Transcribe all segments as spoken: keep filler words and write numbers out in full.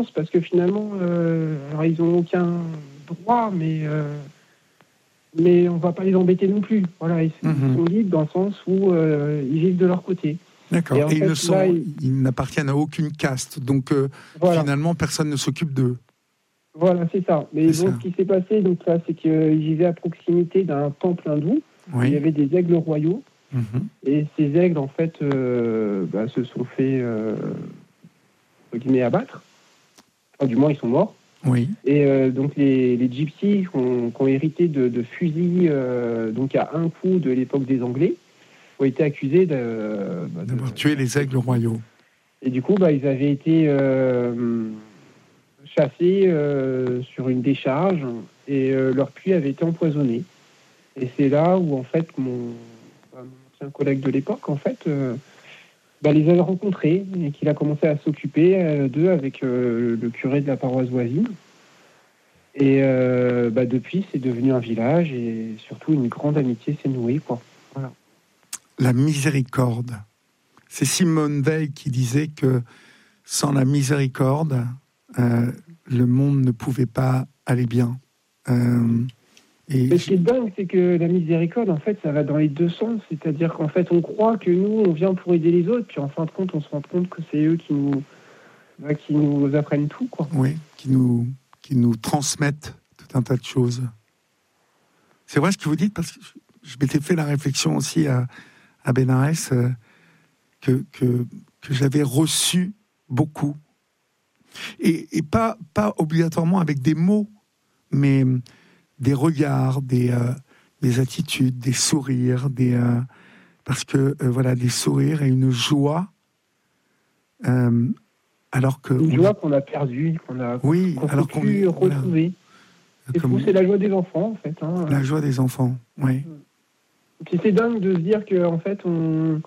parce que finalement, euh, alors ils n'ont aucun droit, mais, euh, mais on ne va pas les embêter non plus. Voilà, ils, mmh. ils sont libres dans le sens où euh, ils vivent de leur côté. D'accord, et, et fait, ils, ne sont, là, ils... ils n'appartiennent à aucune caste, donc euh, voilà. Finalement, personne ne s'occupe d'eux. Voilà, c'est ça. Mais c'est donc, ça. ce qui s'est passé, donc, là, c'est qu'ils vivaient à proximité d'un temple hindou. Oui. Il y avait des aigles royaux. Mmh. Et ces aigles, en fait, euh, bah, se sont fait euh, guillemets, abattre. Enfin, du moins, ils sont morts. Oui. Et euh, donc, les, les gypsies qui ont, qui ont hérité de, de fusils euh, donc à un coup de l'époque des Anglais ont été accusés de, bah, d'avoir de, tué les aigles royaux. Et du coup, bah, ils avaient été euh, chassés euh, sur une décharge et euh, leur puits avait été empoisonné. Et c'est là où, en fait, mon, bah, mon ancien collègue de l'époque, en fait, euh, bah, les avait rencontrés et qu'il a commencé à s'occuper euh, d'eux avec euh, le curé de la paroisse voisine. Et euh, bah, depuis, c'est devenu un village et surtout une grande amitié s'est nouée, quoi. Voilà. La miséricorde. C'est Simone Veil qui disait que sans la miséricorde, euh, le monde ne pouvait pas aller bien. Euh, et Mais ce qui est dingue, c'est que la miséricorde, en fait, ça va dans les deux sens. C'est-à-dire qu'en fait, on croit que nous, on vient pour aider les autres, puis en fin de compte, on se rend compte que c'est eux qui nous, bah, qui nous apprennent tout, quoi. Oui, qui nous, qui nous transmettent tout un tas de choses. C'est vrai ce que vous dites, parce que je m'étais fait la réflexion aussi à, à Bénarès, euh, que, que, que j'avais reçu beaucoup. Et, et pas, pas obligatoirement avec des mots, mais des regards, des, euh, des attitudes, des sourires, des, euh, parce que euh, voilà, des sourires et une joie, euh, alors que... Une joie qu'on a perdue, qu'on a oui, qu'on alors peut plus qu'on, retrouver. Voilà. C'est Comme... fou, c'est la joie des enfants, en fait. Hein. La joie des enfants, oui. Puis c'est dingue de se dire qu'en fait, on...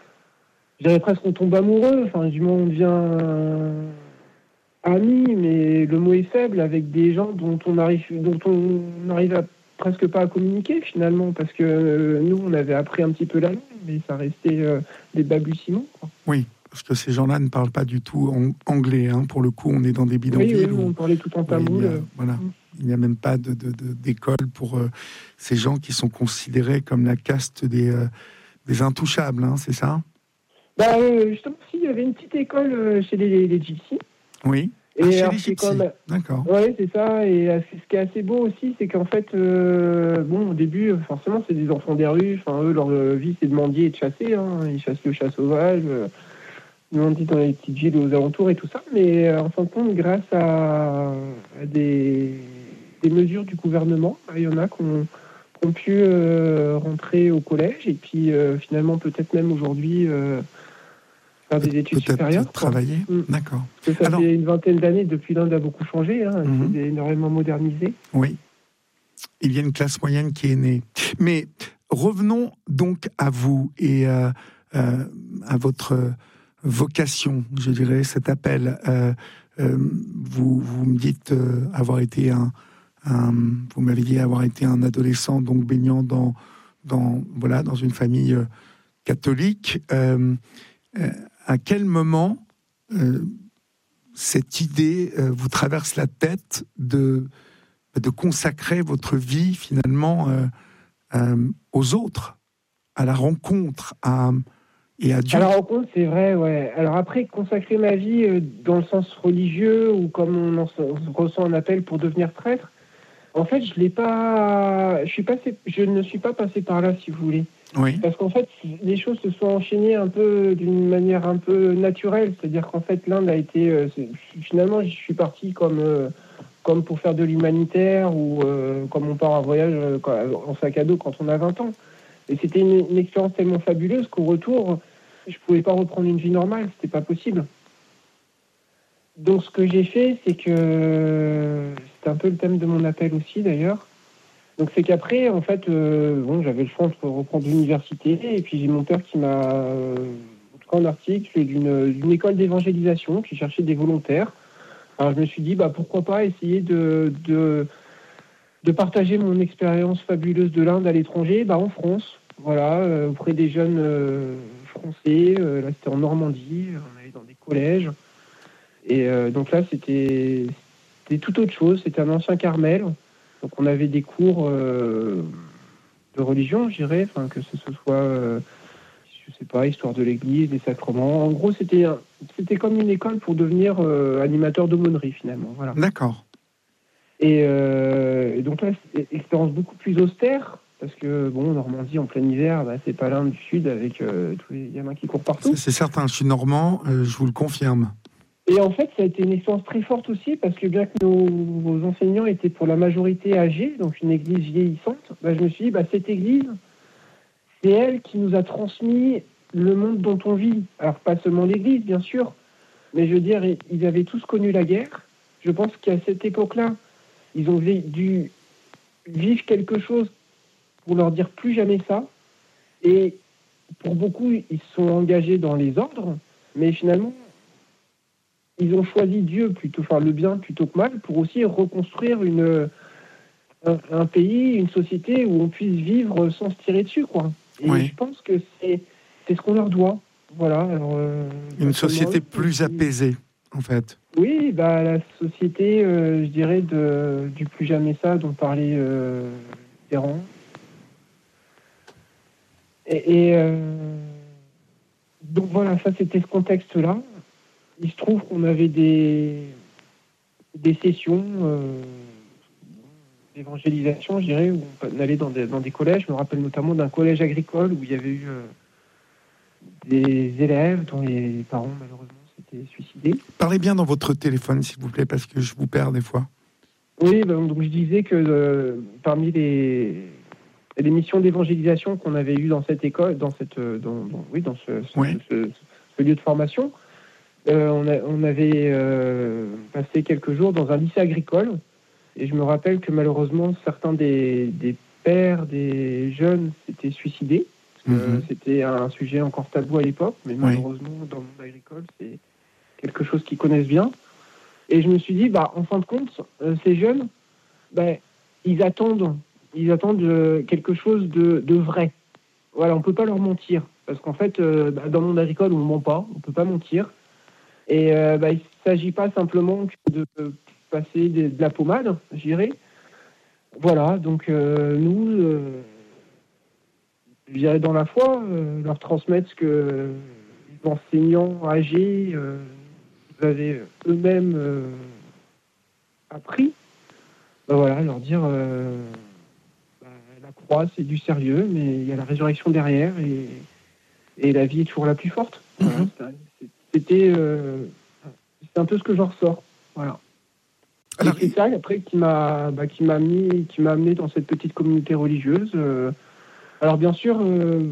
je dirais presque qu'on tombe amoureux, enfin, du moins on devient euh, ami, mais le mot est faible, avec des gens dont on arrive, dont on n'arrive à presque pas à communiquer, finalement, parce que euh, nous, on avait appris un petit peu la langue, mais ça restait euh, des balbutiements, quoi. Oui, parce que ces gens-là ne parlent pas du tout en anglais, hein. Pour le coup, on est dans des bidonvilles. Oui, oui, où, on parlait tout en tamoul. Il a, voilà, il n'y a même pas de, de, de, d'école pour euh, ces gens qui sont considérés comme la caste des, euh, des intouchables, hein, c'est ça? Bah, euh, justement, si, il y avait une petite école euh, chez les, les, les gypsies. Oui, et ah, chez alors, les gypsies, comme... d'accord. Oui, c'est ça, et euh, ce qui est assez beau aussi, c'est qu'en fait, euh, bon, au début, forcément, c'est des enfants des rues, enfin, eux, leur euh, vie, c'est de mendier et de chasser, hein. Ils chassent le chat sauvage, euh, ils mendient dans les petites villes aux alentours et tout ça, mais euh, en fin de compte, grâce à, à des, des mesures du gouvernement, il y en a qui ont, qui ont pu euh, rentrer au collège, et puis euh, finalement, peut-être même aujourd'hui... Euh, faire des études peut-être supérieures. Travailler, mmh. D'accord. Parce que ça Alors, fait une vingtaine d'années, depuis l'Inde a beaucoup changé, hein, mmh. c'est énormément modernisé. Oui, il y a une classe moyenne qui est née. Mais revenons donc à vous et euh, euh, à votre vocation, je dirais, cet appel. Euh, euh, vous, vous me dites euh, avoir été un, un, vous m'avez dit avoir été un adolescent donc baignant dans, dans voilà, dans une famille euh, catholique. Euh, euh, à quel moment euh, cette idée euh, vous traverse la tête de de consacrer votre vie finalement euh, euh, aux autres, à la rencontre, à et à Dieu. À la rencontre, c'est vrai, ouais. Alors après, consacrer ma vie euh, dans le sens religieux ou comme on, en, on ressent un appel pour devenir prêtre, en fait, je l'ai pas, je suis passé, je ne suis pas passé par là, si vous voulez. Oui. Parce qu'en fait, les choses se sont enchaînées un peu d'une manière un peu naturelle, c'est-à-dire qu'en fait, l'Inde a été, euh, finalement, je suis parti comme euh, comme pour faire de l'humanitaire ou euh, comme on part en voyage euh, en sac à dos quand on a vingt ans. Et c'était une, une expérience tellement fabuleuse qu'au retour, je pouvais pas reprendre une vie normale, c'était pas possible. Donc ce que j'ai fait, c'est que c'était un peu le thème de mon appel aussi d'ailleurs. Donc c'est qu'après, en fait, euh, bon, j'avais le choix entre reprendre l'université et puis j'ai mon père qui m'a, euh, en tout cas un article d'une, d'une école d'évangélisation qui cherchait des volontaires. Alors je me suis dit, bah pourquoi pas essayer de de, de partager mon expérience fabuleuse de l'Inde à l'étranger, bah en France, voilà, euh, auprès des jeunes euh, français. Euh, là c'était en Normandie, on allait dans des collèges. Et euh, donc là, c'était, c'était tout autre chose. C'était un ancien Carmel. Donc on avait des cours euh, de religion, je dirais, enfin que ce soit, euh, je sais pas, histoire de l'Église, des sacrements. En gros, c'était c'était comme une école pour devenir euh, animateur d'aumônerie finalement. Voilà. D'accord. Et, euh, et donc là, c'est une expérience beaucoup plus austère. Parce que, bon, Normandie, en plein hiver, bah, c'est pas l'Inde du Sud avec euh, tous les gamins qui courent partout. C'est, c'est certain, je suis normand, euh, je vous le confirme. Et en fait, ça a été une expérience très forte aussi, parce que bien que nos, nos enseignants étaient pour la majorité âgés, donc une église vieillissante, bah, je me suis dit, bah, cette église, c'est elle qui nous a transmis le monde dont on vit. Alors, pas seulement l'église, bien sûr, mais je veux dire, ils avaient tous connu la guerre. Je pense qu'à cette époque-là, ils ont dû vivre quelque chose pour leur dire plus jamais ça. Et pour beaucoup, ils se sont engagés dans les ordres, mais finalement, ils ont choisi Dieu plutôt, enfin le bien plutôt que mal, pour aussi reconstruire une, un, un pays, une société où on puisse vivre sans se tirer dessus, quoi. Et Oui. je pense que c'est, c'est ce qu'on leur doit. Voilà. Alors, euh, Une société eux, plus aussi. apaisée, en fait. Oui, bah la société, euh, je dirais, de, du plus jamais ça dont parlait euh, Ferrand. Et, et euh, donc voilà, ça c'était ce contexte-là. Il se trouve qu'on avait des, des sessions euh, d'évangélisation, je dirais, où on allait dans des, dans des collèges. Je me rappelle notamment d'un collège agricole où il y avait eu euh, des élèves dont les parents, malheureusement, s'étaient suicidés. Parlez bien dans votre téléphone, s'il vous plaît, parce que je vous perds des fois. Oui, ben, donc je disais que euh, parmi les, les missions d'évangélisation qu'on avait eues dans cette école, dans, cette, dans, dans, oui, dans ce, ce, Oui. ce, ce, ce lieu de formation, euh, on, a, on avait euh, passé quelques jours dans un lycée agricole. Et je me rappelle que malheureusement, certains des, des pères des jeunes s'étaient suicidés. Parce que Mm-hmm. c'était un sujet encore tabou à l'époque, mais malheureusement, oui. Dans le monde agricole, c'est quelque chose qu'ils connaissent bien. Et je me suis dit, bah, en fin de compte, euh, ces jeunes, bah, ils attendent, ils attendent euh, quelque chose de, de vrai. Voilà, on ne peut pas leur mentir. Parce qu'en fait, euh, bah, dans le monde agricole, on ne ment pas, on ne peut pas mentir. Et euh, bah, il ne s'agit pas simplement de passer de, de la pommade, je dirais. Voilà, donc euh, nous, euh, je dirais dans la foi, euh, leur transmettre ce que les enseignants âgés euh, avaient eux-mêmes euh, appris. Ben voilà, leur dire euh, bah, la croix c'est du sérieux, mais il y a la résurrection derrière et, et la vie est toujours la plus forte. Mm-hmm. Voilà, c'était, euh, c'était un peu ce que j'en ressors. Voilà. Alors, et c'est ça après qui m'a, bah, qui m'a mis, qui m'a amené dans cette petite communauté religieuse. Euh, alors bien sûr, euh,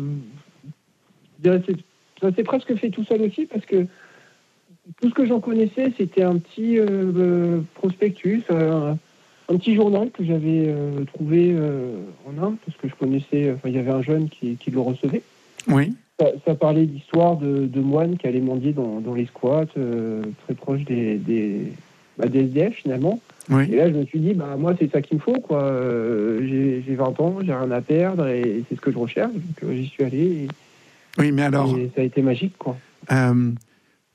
c'est, ça s'est presque fait tout seul aussi parce que tout ce que j'en connaissais, c'était un petit euh, prospectus, euh, un petit journal que j'avais euh, trouvé euh, en Inde parce que je connaissais. Enfin, il y avait un jeune qui, qui le recevait. Oui. Ça, ça parlait d'histoires de, de moines qui allaient mendier dans, dans les squats, euh, très proches des, des, bah, des S D F finalement. Oui. Et là, je me suis dit, bah, moi, c'est ça qu'il me faut, quoi. Euh, j'ai, j'ai vingt ans, j'ai rien à perdre, et c'est ce que je recherche. Donc, euh, j'y suis allé. Et, oui, mais alors... et ça a été magique, quoi. Euh, pourquoi ?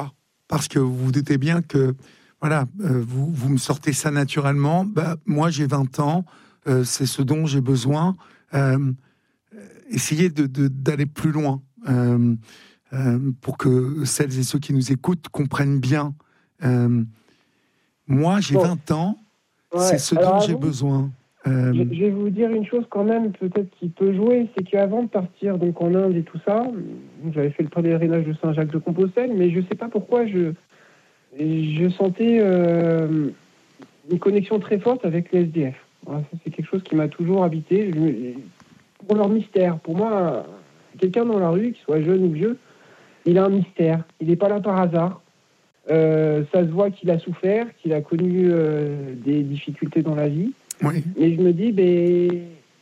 Parce que vous vous doutez bien que, voilà, euh, vous, vous me sortez ça naturellement. Bah, moi, j'ai vingt ans, euh, c'est ce dont j'ai besoin. Euh, essayez de, de, d'aller plus loin euh, euh, pour que celles et ceux qui nous écoutent comprennent bien. Euh, moi, j'ai bon. vingt ans, ouais. C'est ce Alors dont j'ai besoin. Euh... Je, je vais vous dire une chose quand même, peut-être qui peut jouer, c'est qu'avant de partir donc en Inde et tout ça, j'avais fait le pèlerinage de Saint-Jacques-de-Compostelle, mais je ne sais pas pourquoi je, je sentais euh, une connexion très forte avec les S D F. Voilà, ça, c'est quelque chose qui m'a toujours habité. Je, pour leur mystère, pour moi, quelqu'un dans la rue, qu'il soit jeune ou vieux, il a un mystère. Il n'est pas là par hasard. Euh, ça se voit qu'il a souffert, qu'il a connu euh, des difficultés dans la vie. Oui. Mais je me dis, ben,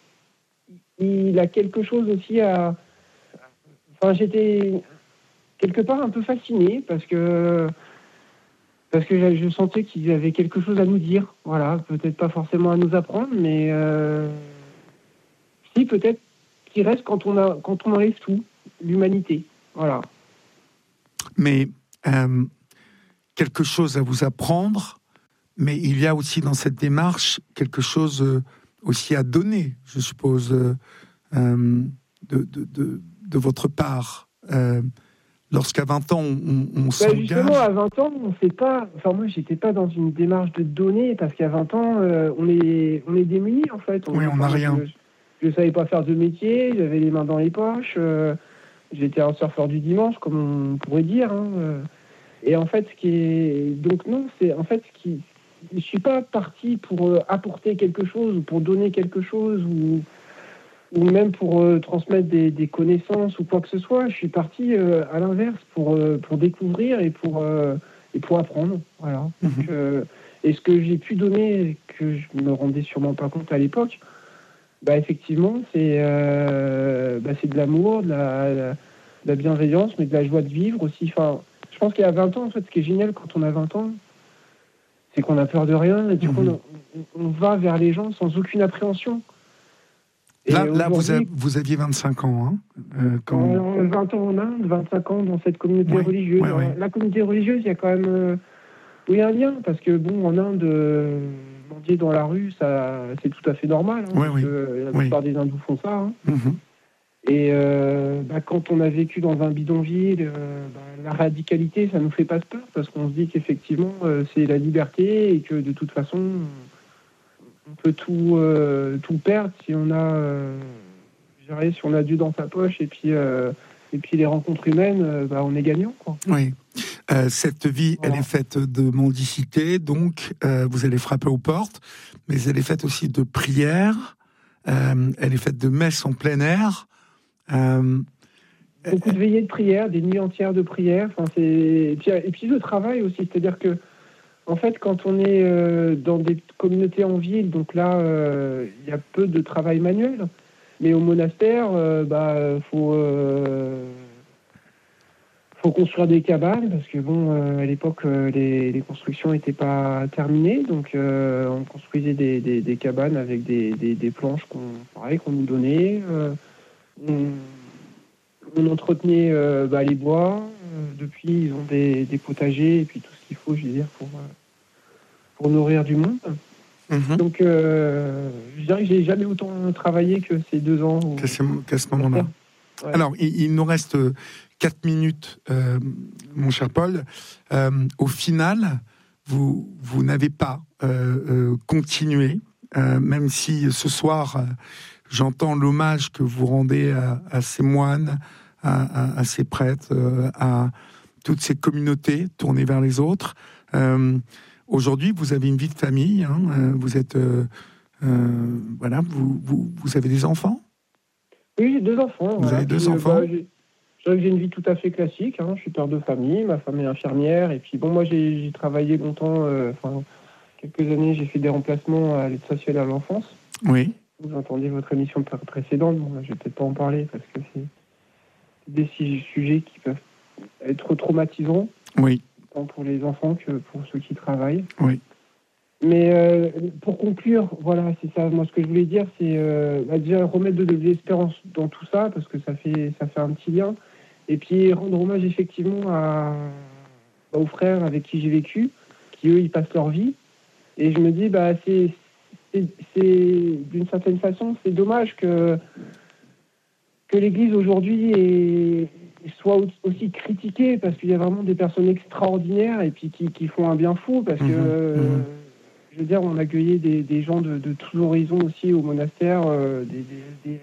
il a quelque chose aussi à... Enfin, j'étais quelque part un peu fasciné parce que parce que je sentais qu'ils avaient quelque chose à nous dire. Voilà, peut-être pas forcément à nous apprendre, mais euh... si peut-être qu'il reste quand on a quand on enlève tout, l'humanité. Voilà. Mais euh, quelque chose à vous apprendre, mais il y a aussi dans cette démarche quelque chose euh, aussi à donner, je suppose, euh, euh, de, de, de, de votre part. Euh, lorsqu'à vingt ans, on, on Bah, s'engage... justement, à vingt ans, on sait pas. Enfin, moi, j'étais pas dans une démarche de donner parce qu'à vingt ans, euh, on est, on est démunis en fait. Oui, on n'a rien. Je, je savais pas faire de métier, j'avais les mains dans les poches. Euh, j'étais un surfeur du dimanche, comme on pourrait dire. Hein, euh. Et en fait, ce qui est donc non, c'est en fait ce qui. Je suis pas parti pour euh, apporter quelque chose ou pour donner quelque chose ou ou même pour euh, transmettre des, des connaissances ou quoi que ce soit. Je suis parti euh, à l'inverse pour, euh, pour découvrir et pour, euh, et pour apprendre. Voilà. Mmh. Donc, euh, et ce que j'ai pu donner, que je me rendais sûrement pas compte à l'époque, bah, effectivement, c'est, euh, bah, c'est de l'amour, de la, la, de la bienveillance, mais de la joie de vivre aussi. Enfin, je pense qu'à vingt ans, en fait, ce qui est génial quand on a vingt ans, c'est qu'on a peur de rien et du coup, Mmh. on, on va vers les gens sans aucune appréhension. Là, là vous, a, vous aviez vingt-cinq ans, hein, euh, quand... euh, vingt ans en Inde, vingt-cinq ans dans cette communauté ouais, religieuse. Ouais, ouais. La communauté religieuse, il y a quand même euh, oui, un lien, parce que bon, en Inde, euh, mendier dans la rue, ça, c'est tout à fait normal. Hein, ouais, parce oui. que la oui. plupart des hindous font ça. Hein. Mm-hmm. Et euh, bah, quand on a vécu dans un bidonville, euh, bah, la radicalité, ça nous fait pas peur, parce qu'on se dit qu'effectivement, euh, c'est la liberté et que de toute façon, on peut tout, euh, tout perdre si on a, euh, je dirais, si on a Dieu dans sa poche et puis, euh, et puis les rencontres humaines, euh, bah, on est gagnant, quoi. Oui. Euh, cette vie, voilà. Elle est faite de mendicité, donc euh, vous allez frapper aux portes, mais elle est faite aussi de prières, euh, elle est faite de messes en plein air. Euh, Beaucoup de veillées de prière, des nuits entières de prière. Enfin, c'est... Et, puis, et puis le travail aussi, c'est-à-dire que en fait, quand on est euh, dans des communautés en ville, donc là, il euh, y a peu de travail manuel. Mais au monastère, euh, bah, faut, euh, faut construire des cabanes parce que bon, euh, à l'époque, euh, les, les constructions n'étaient pas terminées, donc euh, on construisait des, des, des cabanes avec des, des, des planches qu'on, pareil, qu'on nous donnait. Euh, on, on entretenait euh, bah, les bois. Euh, depuis, ils ont des, des potagers et puis tout ce qu'il faut, je veux dire, pour euh, pour nourrir du monde. Mmh. Donc, euh, je dirais que j'ai jamais autant travaillé que ces deux ans. Où... Qu'à ce, qu'à ce moment-là. Ouais. Alors, il, il nous reste quatre minutes, euh, mon cher Paul. Euh, au final, vous, vous n'avez pas euh, euh, continué, euh, même si ce soir, euh, j'entends l'hommage que vous rendez à, à ces moines, à, à, à ces prêtres, euh, à toutes ces communautés tournées vers les autres. Euh, Aujourd'hui, vous avez une vie de famille, hein, euh, vous êtes, euh, euh, voilà, vous, vous, vous avez des enfants ? Oui, j'ai deux enfants. Vous voilà. avez deux puis, enfants ? bah, j'ai, j'ai une vie tout à fait classique. Hein. Je suis père de famille, ma femme est infirmière, et puis bon, moi j'ai, j'ai travaillé longtemps, enfin euh, quelques années, j'ai fait des remplacements à l'aide sociale à l'enfance. Oui. Vous entendez votre émission précédente, bon, là, je vais peut-être pas en parler parce que c'est des sujets qui peuvent être traumatisants. Oui. Tant pour les enfants que pour ceux qui travaillent. Oui. Mais euh, pour conclure, voilà, c'est ça. Moi, ce que je voulais dire, c'est euh, bah, déjà remettre de, de l'espérance dans tout ça, parce que ça fait, ça fait un petit lien. Et puis rendre hommage effectivement à, bah, aux frères avec qui j'ai vécu, qui eux, ils passent leur vie. Et je me dis, bah, c'est, c'est, c'est d'une certaine façon, c'est dommage que que l'Église aujourd'hui est soit aussi critiquée parce qu'il y a vraiment des personnes extraordinaires et puis qui, qui font un bien fou parce que, mmh, euh, mmh. je veux dire, on accueillait des, des gens de, de tous horizons aussi au monastère, euh, des, des, des